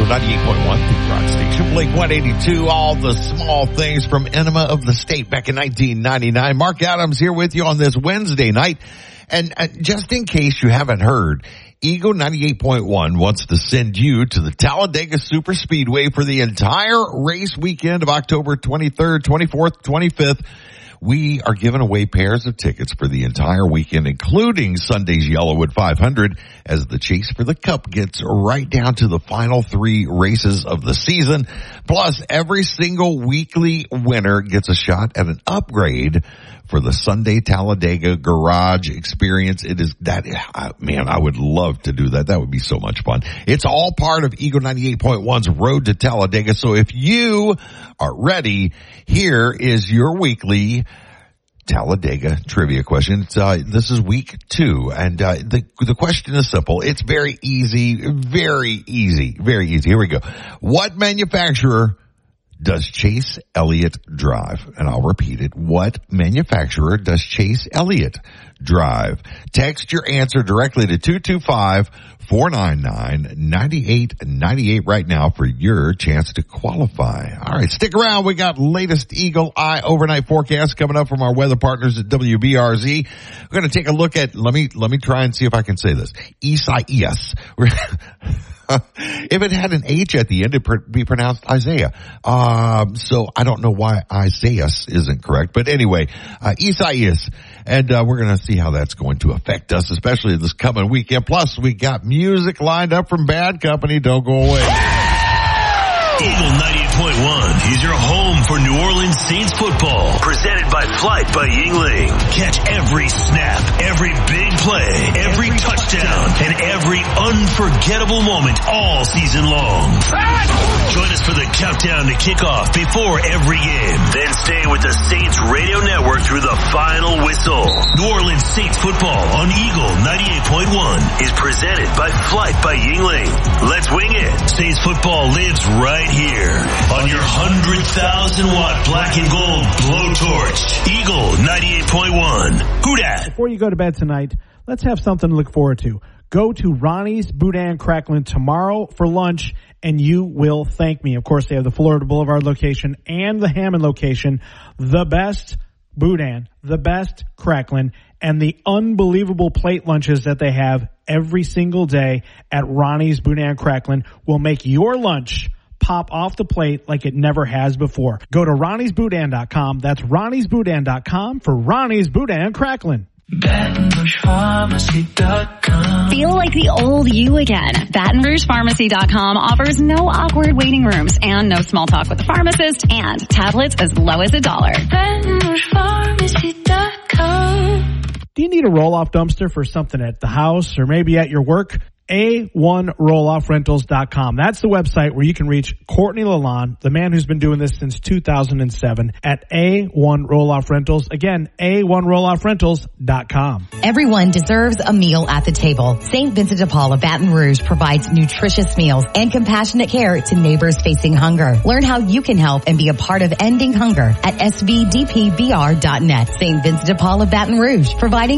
98.1, the Rock Station. Blink 182, all the small things from Enema of the State back in 1999. Mark Adams here with you on this Wednesday night. And just in case you haven't heard, Eagle 98.1 wants to send you to the Talladega Super Speedway for the entire race weekend of October 23rd, 24th, 25th. We are giving away pairs of tickets for the entire weekend, including Sunday's Yellowwood 500, as the chase for the Cup gets right down to the final 3 races of the season. Plus, every single weekly winner gets a shot at an upgrade for the Sunday Talladega Garage experience. It is that, man, I would love to do that. That would be so much fun. It's all part of Eagle 98.1's Road to Talladega. So if you are ready, here is your weekly Talladega trivia question. This is week 2, and the question is simple. It's very easy. Here we go. What manufacturer does Chase Elliott drive? And I'll repeat it. What manufacturer does Chase Elliott drive? Text your answer directly to 225-499-9898 right now for your chance to qualify. All right, stick around. We got latest Eagle Eye overnight forecast coming up from our weather partners at WBRZ. We're going to take a look at, let me try and see if I can say this. Isaias. If it had an H at the end, it'd be pronounced Isaiah. So I don't know why Isaias isn't correct. But anyway, Isaias. And we're going to see how that's going to affect us, especially this coming weekend. Plus, we got music lined up from Bad Company. Don't go away. Eagle 98.1 is your home for New Orleans Saints football. Presented by Flight by Yingling. Catch every snap, every big play, every touchdown, and every unforgettable moment all season long. Join us for the countdown to kickoff before every game. Then stay with the Saints Radio Network through the final whistle. New Orleans Saints football on Eagle 98.1 is presented by Flight by Yingling. Let's wing it. Saints football lives right here on your 100,000-watt black and gold blowtorch. Eagle 98.1. Who dat? Before you go to bed tonight, let's have something to look forward to. Go to Ronnie's Boudin Cracklin tomorrow for lunch, and you will thank me. Of course, they have the Florida Boulevard location and the Hammond location. The best Boudin, the best Cracklin, and the unbelievable plate lunches that they have every single day at Ronnie's Boudin Cracklin will make your lunch pop off the plate like it never has before. Go to Ronnie'sBoudin.com. That's Ronnie'sBoudin.com for Ronnie's Boudin Cracklin. BatonRougePharmacy.com. Feel like the old you again. BatonRougePharmacy.com offers no awkward waiting rooms and no small talk with the pharmacist and tablets as low as $1. BatonRougePharmacy.com. Do you need a roll-off dumpster for something at the house or maybe at your work? A1RollOffRentals.com. That's the website where you can reach Courtney Lalonde, the man who's been doing this since 2007, at A1 Roll-Off Rentals. Again, A1RollOffRentals.com. Everyone deserves a meal at the table. St. Vincent de Paul of Baton Rouge provides nutritious meals and compassionate care to neighbors facing hunger. Learn how you can help and be a part of ending hunger at svdpbr.net. St. Vincent de Paul of Baton Rouge, providing